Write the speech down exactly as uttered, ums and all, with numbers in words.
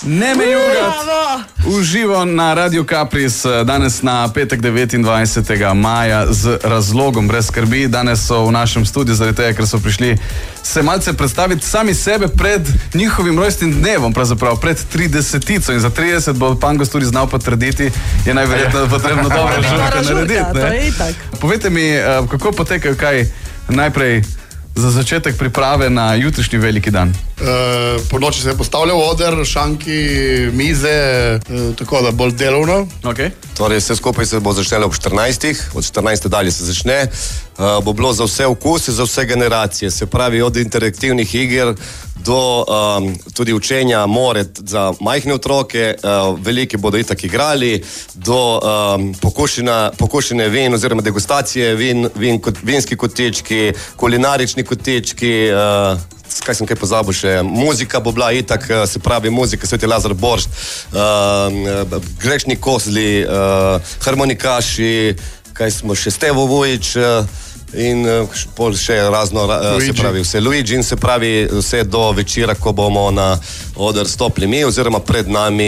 Ne me jugat! Uživo na Radio Kapris, danes na petek devetindvajsetega maja z razlogom, brez skrbi. Danes so v našem studiu zaradi tega, ker so prišli se malce predstaviti sami sebe pred njihovim rojstnim dnevom, pravzaprav pred tridesetico. In za trideset bo Pango tudi znal potrditi, je najverjetno potrebno dobro žurka narediti. Povejte mi, kako potekajo kaj najprej za začetek priprave na jutrišnji veliki dan? Uh, po noči se je postavljal oder, šanki, mize, uh, tako da bolj delovno. Okay. Torej, vse skupaj se bo začelo ob štirinajstih, od štirinajste dalje se začne. Uh, bo bilo za vse okuse, za vse generacije, se pravi od interaktivnih iger do um, tudi učenja more za majhne otroke, uh, veliki bodo itak igrali, do um, pokušina, pokušine vin oziroma degustacije vin, vin kot, vinski kotečki, kulinarični kotečki, uh, kaj sem kaj pozabil še, muzika bo bila itak, se pravi muzika, Sveti Lazar Boršt, uh, grešni kozli, uh, harmonikaši, kaj smo še, Stevo Vujić, uh, in pol še razno, uh, se pravi vse Luigi, in se pravi vse do večera, ko bomo na oder stopili mi oziroma pred nami